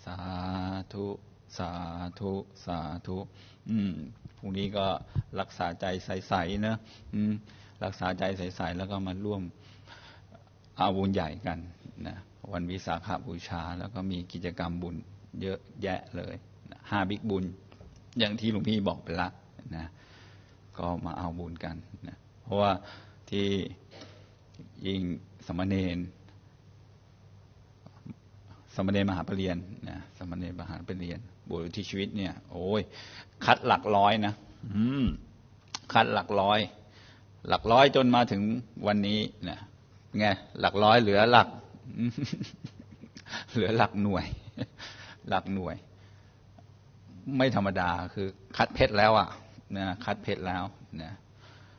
สาธุสาธุสาธุพรุ่งนี้ก็รักษาใจใสๆนะรักษาใจใสๆแล้วก็มาร่วมเอาบุญใหญ่กันนะวันวิสาขบูชาแล้วก็มีกิจกรรมบุญเยอะแยะเลย5 บิ๊กบุญอย่างที่หลวงพี่บอกไปละนะก็มาเอาบุญกันนะเพราะว่าที่ยิ่งสมณเณรมหาปริญญานะสมณเณรมหาปริญญาบวชที่ชีวิตเนี่ยโอ้ยคัดหลักร้อยนะคัดหลักร้อยจนมาถึงวันนี้นะไงหลักร้อยเหลือหลักหน่วยไม่ธรรมดาคือคัดเพชรแล้วอ่ะนะคัดเพชรแล้วนะ